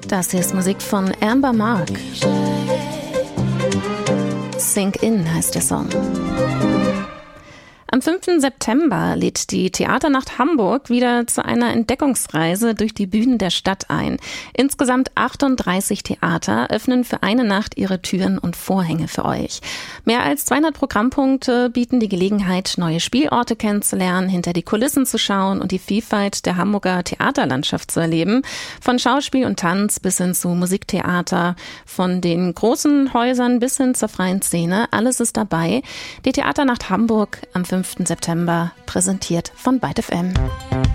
Das hier ist Musik von Amber Mark. Sink In heißt der Song. Am 5. September lädt die Theaternacht Hamburg wieder zu einer Entdeckungsreise durch die Bühnen der Stadt ein. Insgesamt 38 Theater öffnen für eine Nacht ihre Türen und Vorhänge für euch. Mehr als 200 Programmpunkte bieten die Gelegenheit, neue Spielorte kennenzulernen, hinter die Kulissen zu schauen und die Vielfalt der Hamburger Theaterlandschaft zu erleben. Von Schauspiel und Tanz bis hin zu Musiktheater, von den großen Häusern bis hin zur freien Szene, alles ist dabei. Die Theaternacht Hamburg am 5. September, präsentiert von Byte FM.